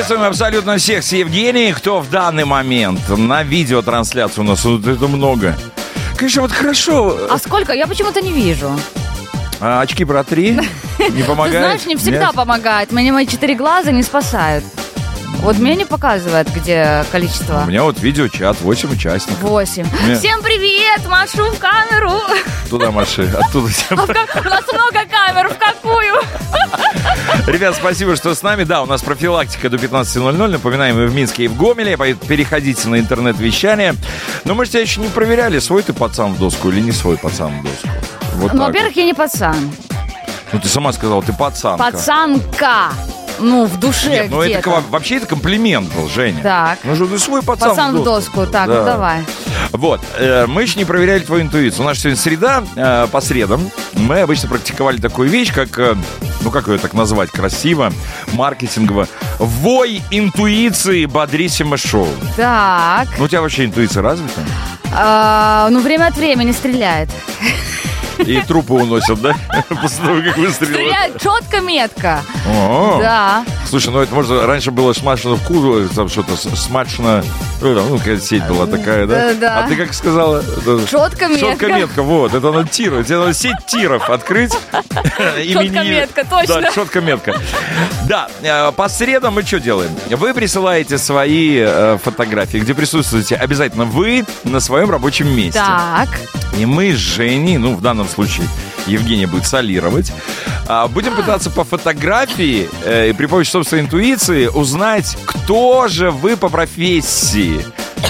Приветствуем абсолютно всех с Евгенией, кто в данный момент на видеотрансляции у нас. Вот это много. Конечно, вот хорошо. А сколько? Я почему-то не вижу. Очки протри. Не помогает? Ты знаешь, не всегда помогает. Меня мои 4 глаза не спасают. Вот мне не показывает, где количество. У меня вот видеочат, 8 участников. 8. Всем привет, машу в камеру. Туда маши, оттуда. У нас много камер, в какую? Ребят, спасибо, что с нами. Да, у нас профилактика до 15:00. Напоминаем, и в Минске, и в Гомеле. Переходите на интернет-вещание. Но мы же тебя еще не проверяли, свой ты пацан в доску или не свой пацан в доску. Вот ну, во-первых, я не пацан. Ну, ты сама сказала, ты пацанка. Пацанка. Ну, в душе. Нет, ну где-то. это вообще это комплимент был, Женя. Так. Ну что ты свой пацан в доску. Так, да. ну давай. Вот, мы еще не проверяли твою интуицию. У нас сегодня среда, по средам мы обычно практиковали такую вещь, как, ну как ее так назвать красиво, маркетингово. Вой интуиции Бодрисимо шоу. Так. Ну у тебя вообще интуиция развита? Ну время от времени стреляет. И трупы уносят, да? После того, как выстрелили. Стреляет четко, метко. О-о-о. Да. Слушай, ну это может раньше было смачно вкусно, там что-то смачно, ну какая сеть была такая, да? Да. А ты как сказала? Четко, метко. Четко, метко, вот, это надо тиры, тебе надо сеть тиров открыть. Четко, метко, точно. Да, четко, метко. Да, по средам мы что делаем? Вы присылаете свои фотографии, где присутствуете обязательно вы на своем рабочем месте. Так. И мы с Женей, ну в данном случае Евгения будет солировать, будем пытаться по фотографии и при помощи собственной интуиции узнать, кто же вы по профессии.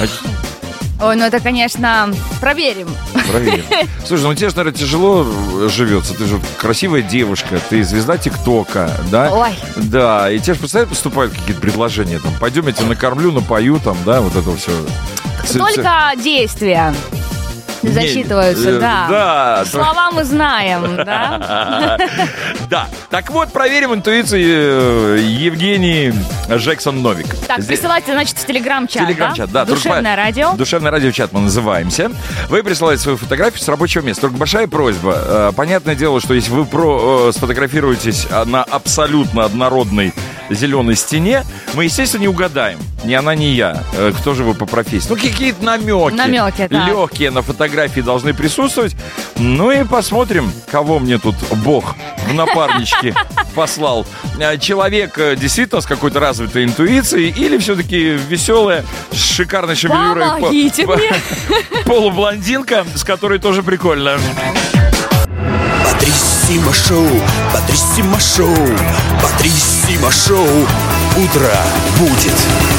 Ой, ну это, конечно, проверим. Проверим. Слушай, ну тебе же, наверное, тяжело живется. Ты же красивая девушка, ты звезда ТикТока, да? Ой. Да, и тебе же постоянно поступают какие-то предложения, там, пойдем, я тебя накормлю, напою, там, да, вот это все. Только действия засчитываются, да. Да. Слова мы знаем, да? Да. Так вот, проверим интуицию Евгении Джексон-Новик. Так, присылайте, значит, в Телеграм-чат, Телеграм-чат, да. Душевное радио. Душевное радио-чат мы называемся. Вы присылаете свою фотографию с рабочего места. Только большая просьба. Понятное дело, что если вы сфотографируетесь на абсолютно однородной зеленой стене, мы, естественно, не угадаем. Ни она, ни я. Кто же вы по профессии? Ну, какие-то намеки. Намеки, да. Легкие на фотографии должны присутствовать. Ну и посмотрим, кого мне тут Бог в напарничке послал. Человек действительно с какой-то развитой интуицией или все-таки веселая, с шикарной шевелюрой. Помогите мне. Полублондинка, с которой тоже прикольно. Бодрисимо шоу, Бодрисимо шоу, Бодрисимо шоу. Утро будет.